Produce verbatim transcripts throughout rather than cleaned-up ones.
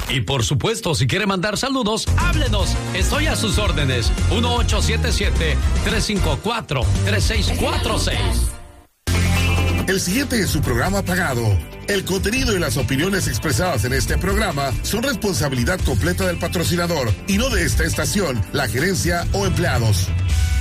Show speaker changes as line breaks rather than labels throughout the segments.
Y por supuesto, si quiere mandar saludos, háblenos. Estoy a sus órdenes. uno ocho siete siete, tres cinco cuatro, tres seis cuatro seis.
El siguiente es su programa pagado. El contenido y las opiniones expresadas en este programa son responsabilidad completa del patrocinador y no de esta estación, la gerencia o empleados.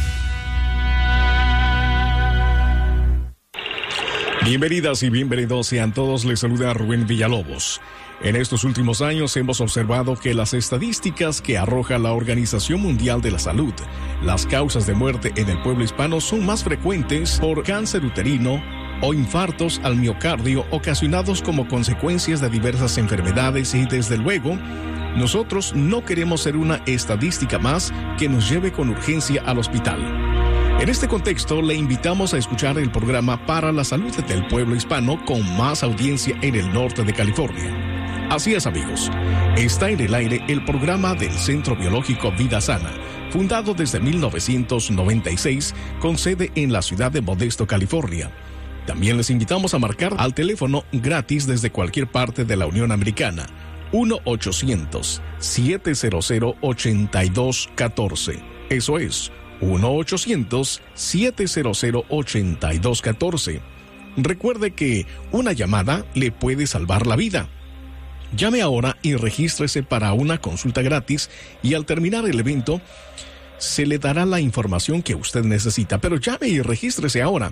Bienvenidas y bienvenidos sean todos, les saluda Rubén Villalobos. En estos últimos años hemos observado que las estadísticas que arroja la Organización Mundial de la Salud, las causas de muerte en el pueblo hispano son más frecuentes por cáncer uterino o infartos al miocardio ocasionados como consecuencias de diversas enfermedades y desde luego, nosotros no queremos ser una estadística más que nos lleve con urgencia al hospital. En este contexto, le invitamos a escuchar el programa Para la Salud del Pueblo Hispano con más audiencia en el norte de California. Así es, amigos, está en el aire el programa del Centro Biológico Vida Sana, fundado desde mil novecientos noventa y seis, con sede en la ciudad de Modesto, California. También les invitamos a marcar al teléfono gratis desde cualquier parte de la Unión Americana, uno ochocientos, siete cero cero, ocho dos uno cuatro. Eso es, uno ochocientos, siete cero cero, ocho dos uno cuatro. Recuerde que una llamada le puede salvar la vida. Llame ahora y regístrese para una consulta gratis y al terminar el evento se le dará la información que usted necesita. Pero llame y regístrese ahora.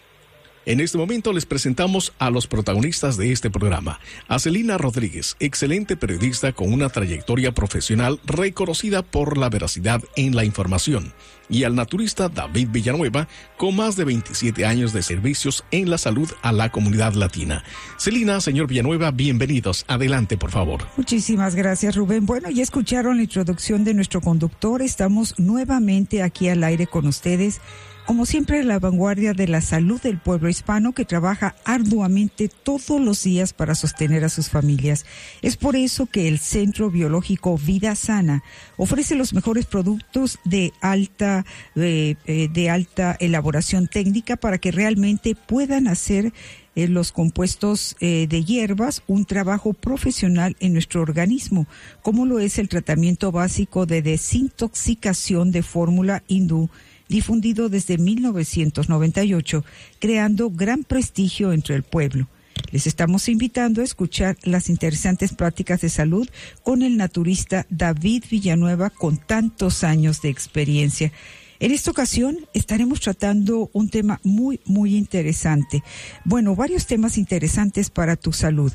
En este momento les presentamos a los protagonistas de este programa. A Celina Rodríguez, excelente periodista con una trayectoria profesional reconocida por la veracidad en la información. Y al naturista David Villanueva, con más de veintisiete años de servicios en la salud a la comunidad latina. Celina, señor Villanueva, bienvenidos. Adelante, por favor.
Muchísimas gracias, Rubén. Bueno, ya escucharon la introducción de nuestro conductor. Estamos nuevamente aquí al aire con ustedes. Como siempre, la vanguardia de la salud del pueblo hispano que trabaja arduamente todos los días para sostener a sus familias. Es por eso que el Centro Biológico Vida Sana ofrece los mejores productos de alta, eh, eh, de alta elaboración técnica para que realmente puedan hacer eh, los compuestos eh, de hierbas un trabajo profesional en nuestro organismo, como lo es el tratamiento básico de desintoxicación de fórmula hindú, difundido desde mil novecientos noventa y ocho, creando gran prestigio entre el pueblo. Les estamos invitando a escuchar las interesantes prácticas de salud con el naturista David Villanueva, con tantos años de experiencia. En esta ocasión estaremos tratando un tema muy, muy interesante. Bueno, varios temas interesantes para tu salud,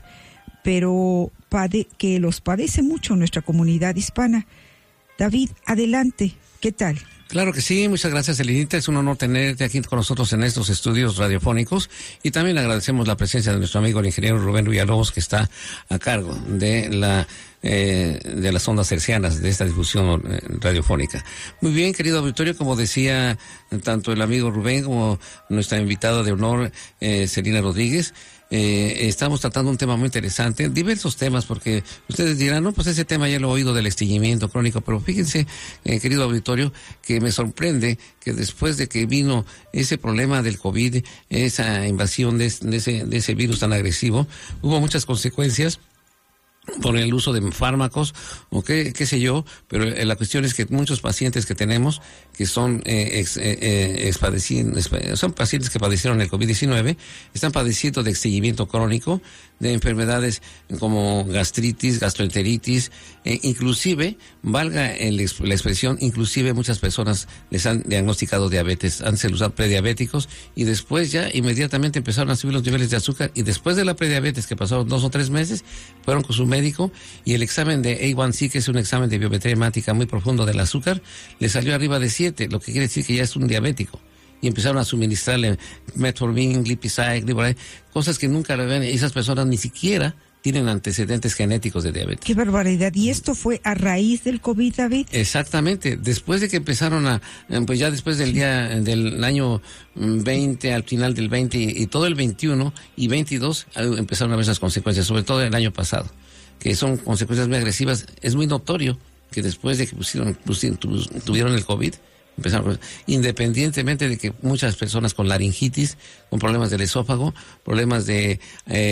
pero pade- que los padece mucho nuestra comunidad hispana. David, adelante, ¿qué tal?
Claro que sí, muchas gracias, Elinita. Es un honor tenerte aquí con nosotros en estos estudios radiofónicos y también agradecemos la presencia de nuestro amigo el ingeniero Rubén Villalobos, que está a cargo de la eh, de las ondas hercianas de esta difusión eh, radiofónica. Muy bien, querido auditorio, como decía tanto el amigo Rubén como nuestra invitada de honor, eh, Celina Rodríguez. Eh, estamos tratando un tema muy interesante, diversos temas, porque ustedes dirán, no, pues ese tema ya lo he oído del estreñimiento crónico, pero fíjense, eh, querido auditorio, que me sorprende que después de que vino ese problema del COVID, esa invasión de, de, ese, de ese virus tan agresivo, hubo muchas consecuencias por el uso de fármacos o qué, qué sé yo, pero eh, la cuestión es que muchos pacientes que tenemos que son eh, ex, eh, eh, ex padecien, ex, son pacientes que padecieron el COVID diecinueve, están padeciendo de estreñimiento crónico, de enfermedades como gastritis, gastroenteritis, eh, inclusive, valga el, la expresión, inclusive muchas personas les han diagnosticado diabetes, han sido prediabéticos y después ya inmediatamente empezaron a subir los niveles de azúcar y después de la prediabetes, que pasaron dos o tres meses, fueron con su médico y el examen de A uno C, que es un examen de biometría hemática muy profundo del azúcar, le salió arriba de siete, lo que quiere decir que ya es un diabético. Y empezaron a suministrarle metformin, glipizide, glipizide, cosas que nunca le ven. Esas personas ni siquiera tienen antecedentes genéticos de diabetes.
¡Qué barbaridad! ¿Y esto fue a raíz del COVID, David?
Exactamente. Después de que empezaron a, pues ya después del día, del año veinte, al final del veinte y, y todo el veintiuno y veintidós, empezaron a ver esas consecuencias, sobre todo el año pasado, que son consecuencias muy agresivas. Es muy notorio que después de que pusieron, pusieron tuvieron el COVID, empezar, independientemente de que muchas personas con laringitis, con problemas del esófago, problemas de,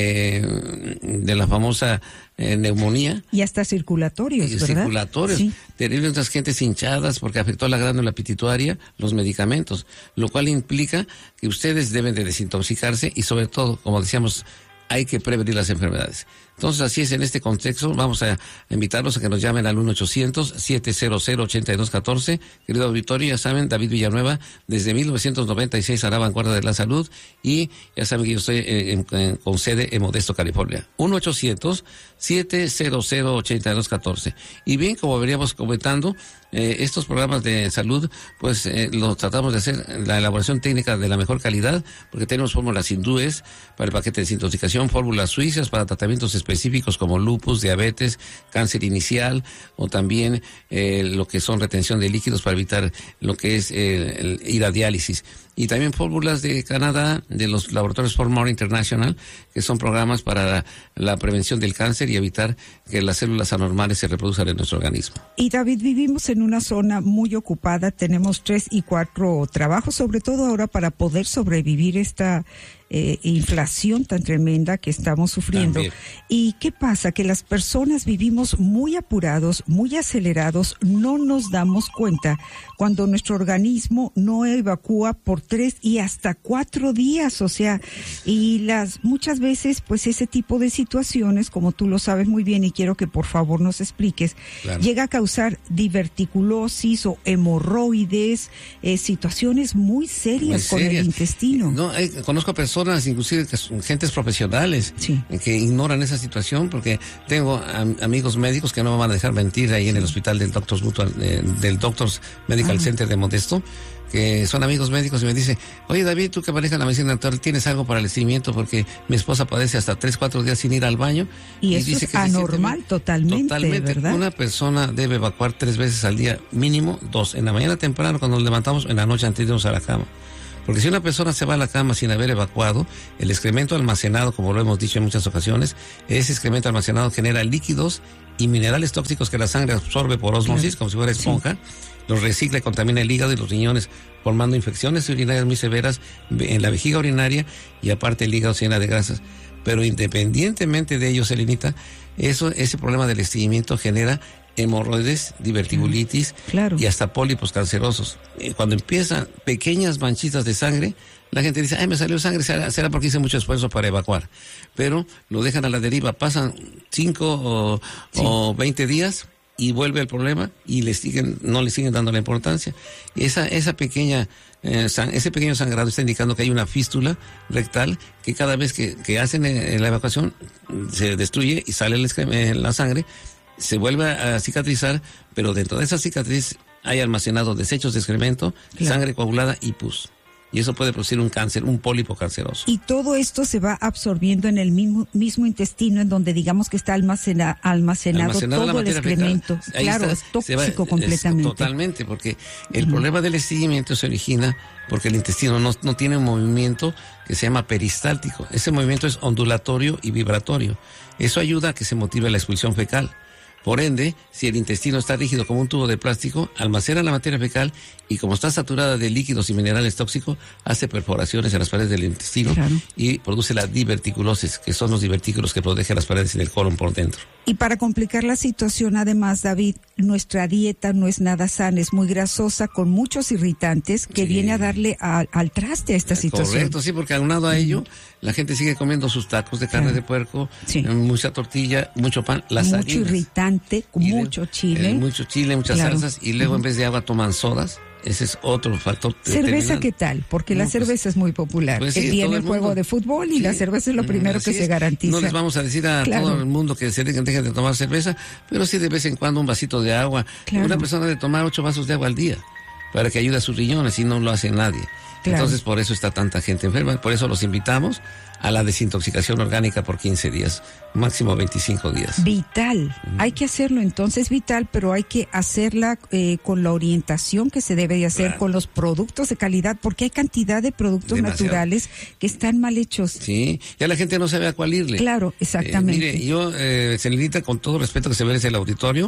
eh, de la famosa eh, neumonía.
Y hasta circulatorios, ¿verdad?
Circulatorios. Sí. Terribles, otras gentes hinchadas porque afectó la glándula pituitaria, los medicamentos, lo cual implica que ustedes deben de desintoxicarse y sobre todo, como decíamos, hay que prevenir las enfermedades. Entonces, así es, en este contexto, vamos a invitarlos a que nos llamen al uno ochocientos, siete cero cero, ocho dos uno cuatro. Querido auditorio, ya saben, David Villanueva, desde mil novecientos noventa y seis a la vanguardia de la salud, y ya saben que yo estoy en, en, con sede en Modesto, California. uno ochocientos, siete cero cero, ocho dos uno cuatro. Y bien, como veníamos comentando, eh, estos programas de salud, pues eh, los tratamos de hacer la elaboración técnica de la mejor calidad, porque tenemos fórmulas hindúes para el paquete de desintoxicación, fórmulas suizas para tratamientos específicos como lupus, diabetes, cáncer inicial, o también eh, lo que son retención de líquidos para evitar lo que es eh, el ir a diálisis. Y también fórmulas de Canadá, de los laboratorios Formor International, que son programas para la, la prevención del cáncer y evitar que las células anormales se reproduzcan en nuestro organismo.
Y David, vivimos en una zona muy ocupada, tenemos tres y cuatro trabajos, sobre todo ahora para poder sobrevivir esta eh, inflación tan tremenda que estamos sufriendo. También. ¿Y qué pasa? Que las personas vivimos muy apurados, muy acelerados, no nos damos cuenta cuando nuestro organismo no evacúa por tres y hasta cuatro días, o sea, y las muchas veces, pues ese tipo de situaciones, como tú lo sabes muy bien y quiero que por favor nos expliques, claro, llega a causar diverticulosis o hemorroides, eh, situaciones muy serias, muy serias con el intestino.
No, hay, conozco personas, inclusive que son gentes profesionales, sí, que ignoran esa situación, porque tengo am, amigos médicos que no me van a dejar mentir ahí en el hospital del Doctors Mutual, eh, del Doctors Medical ah. Center de Modesto, que son amigos médicos, y me dice, oye David, tú que manejas la medicina natural, ¿tienes algo para el estreñimiento? Porque mi esposa padece hasta tres, cuatro días sin ir al baño.
Y, y eso dice es que anormal, totalmente, totalmente, ¿verdad?
Una persona debe evacuar tres veces al día, mínimo dos, en la mañana temprano cuando nos levantamos, en la noche antes de irnos a la cama. Porque si una persona se va a la cama sin haber evacuado, el excremento almacenado, como lo hemos dicho en muchas ocasiones, ese excremento almacenado genera líquidos y minerales tóxicos que la sangre absorbe por ósmosis, claro, como si fuera esponja, sí, los recicla y contamina el hígado y los riñones, formando infecciones urinarias muy severas en la vejiga urinaria, y aparte el hígado se llena de grasas. Pero independientemente de ello, Selenita, eso, ese problema del estreñimiento genera hemorroides, diverticulitis, claro, y hasta pólipos cancerosos. Cuando empiezan pequeñas manchitas de sangre, la gente dice, ay, me salió sangre, será, será porque hice mucho esfuerzo para evacuar. Pero lo dejan a la deriva, pasan cinco o, sí, o veinte días y vuelve el problema y le siguen, no le siguen dando la importancia. Esa, esa pequeña, eh, san, ese pequeño sangrado está indicando que hay una fístula rectal que cada vez que, que hacen eh, la evacuación se destruye y sale el, eh, la sangre, se vuelve a cicatrizar, pero dentro de esa cicatriz hay almacenado desechos de excremento, claro, sangre coagulada y pus. Y eso puede producir un cáncer, un pólipo canceroso.
Y todo esto se va absorbiendo en el mismo, mismo intestino, en donde digamos que está almacena, almacenado, almacenado todo el excremento. Claro, está, es tóxico va, completamente.
Es, totalmente, porque el uh-huh. problema del estreñimiento se origina porque el intestino no, no tiene un movimiento que se llama peristáltico. Ese movimiento es ondulatorio y vibratorio. Eso ayuda a que se motive la expulsión fecal. Por ende, si el intestino está rígido como un tubo de plástico, almacena la materia fecal y como está saturada de líquidos y minerales tóxicos, hace perforaciones en las paredes del intestino, claro, y produce la diverticulosis, que son los divertículos que protegen las paredes y el colon por dentro.
Y para complicar la situación, además, David, nuestra dieta no es nada sana, es muy grasosa, con muchos irritantes, que sí, viene a darle a, al traste a esta situación.
Correcto, sí, porque aunado a ello, la gente sigue comiendo sus tacos de carne, claro, de puerco, sí, mucha tortilla, mucho pan, las
mucho
harinas.
irritante, con y mucho de, chile.
Eh, mucho chile, muchas claro, salsas, y luego uh-huh. en vez de agua toman sodas. Ese es otro factor.
¿Cerveza qué tal? Porque no, la cerveza pues, es muy popular. Pues sí, viene el juego de fútbol y sí, la cerveza es lo primero que es. se garantiza.
No les vamos a decir a claro, todo el mundo que se dejen de tomar cerveza, pero sí de vez en cuando un vasito de agua. Claro. Una persona debe tomar ocho vasos de agua al día para que ayude a sus riñones y no lo hace nadie. Claro. Entonces por eso está tanta gente enferma. Por eso los invitamos a la desintoxicación orgánica por quince días, máximo veinticinco días.
Vital, uh-huh. hay que hacerlo entonces, vital, pero hay que hacerla eh, con la orientación que se debe de hacer, claro, con los productos de calidad, porque hay cantidad de productos Demasiado. naturales que están mal hechos.
Sí, ya la gente no sabe a cuál irle.
Claro, exactamente.
Eh, mire, yo, eh, Selenita, con todo respeto que se merece el auditorio,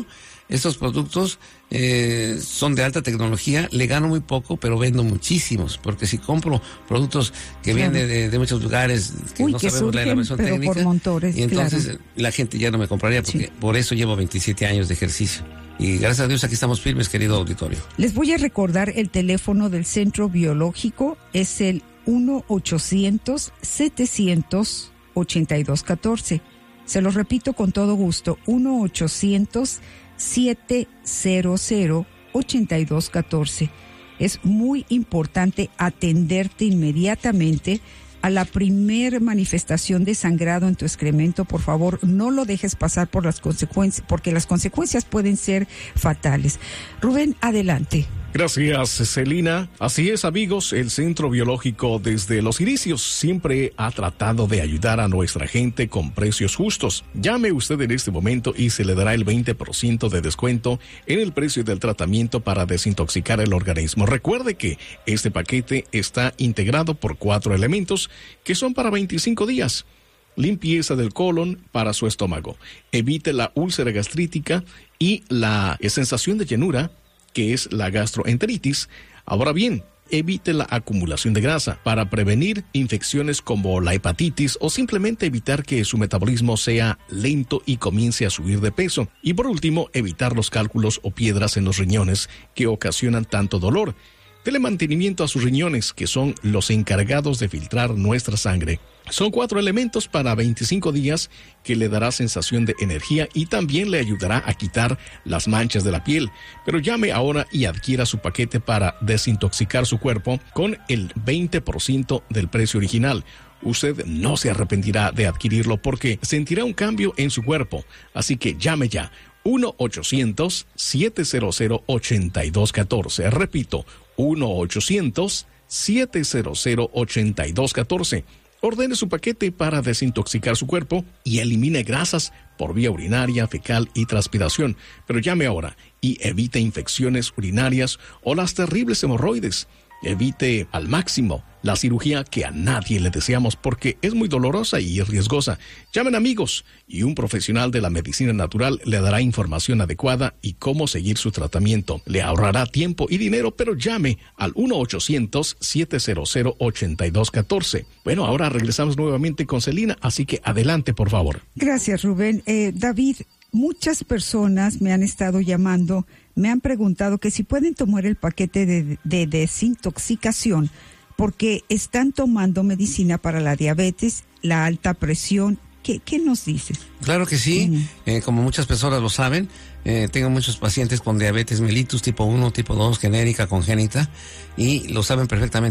estos productos eh, son de alta tecnología, le gano muy poco, pero vendo muchísimos, porque si compro productos que claro. vienen de, de muchos lugares que
Uy,
no
que
sabemos
surgen,
la versión
pero
técnica,
por montones,
y entonces
claro.
la gente ya no me compraría, porque sí. por eso llevo veintisiete años de ejercicio. Y gracias a Dios aquí estamos firmes, querido auditorio.
Les voy a recordar el teléfono del Centro Biológico, es el uno ochocientos, setecientos, ochenta y dos catorce. Se los repito con todo gusto, uno ochocientos, setecientos, ochenta y dos catorce. Es muy importante atenderte inmediatamente a la primer manifestación de sangrado en tu excremento. Por favor, no lo dejes pasar por las consecuencias, porque las consecuencias pueden ser fatales. Rubén, adelante.
Gracias, Celina. Así es, amigos, el Centro Biológico desde los inicios siempre ha tratado de ayudar a nuestra gente con precios justos. Llame usted en este momento y se le dará el veinte por ciento de descuento en el precio del tratamiento para desintoxicar el organismo. Recuerde que este paquete está integrado por cuatro elementos que son para veinticinco días. Limpieza del colon para su estómago. Evite la úlcera gastrítica y la sensación de llenura, que es la gastroenteritis. Ahora bien, evite la acumulación de grasa para prevenir infecciones como la hepatitis o simplemente evitar que su metabolismo sea lento y comience a subir de peso. Y por último, evitar los cálculos o piedras en los riñones que ocasionan tanto dolor. Dele mantenimiento a sus riñones, que son los encargados de filtrar nuestra sangre. Son cuatro elementos para veinticinco días que le dará sensación de energía y también le ayudará a quitar las manchas de la piel. Pero llame ahora y adquiera su paquete para desintoxicar su cuerpo con el veinte por ciento del precio original. Usted no se arrepentirá de adquirirlo porque sentirá un cambio en su cuerpo. Así que llame ya. uno ochocientos, setecientos, ochenta y dos catorce. Repito, uno ochocientos, setecientos, ochenta y dos catorce. Ordene su paquete para desintoxicar su cuerpo y elimine grasas por vía urinaria, fecal y transpiración. Pero llame ahora y evite infecciones urinarias o las terribles hemorroides. Evite al máximo la cirugía que a nadie le deseamos porque es muy dolorosa y riesgosa. Llamen, amigos, y un profesional de la medicina natural le dará información adecuada y cómo seguir su tratamiento. Le ahorrará tiempo y dinero, pero llame al uno ochocientos, setecientos, ochenta y dos catorce. Bueno, ahora regresamos nuevamente con Celina, así que adelante, por favor.
Gracias, Rubén. Eh, David, muchas personas me han estado llamando, me han preguntado que si pueden tomar el paquete de, de desintoxicación porque están tomando medicina para la diabetes, la alta presión. ¿Qué, qué nos dices?
Claro que sí, mm. eh, como muchas personas lo saben, eh, tengo muchos pacientes con diabetes mellitus tipo uno, tipo dos, genérica, congénita, y lo saben perfectamente.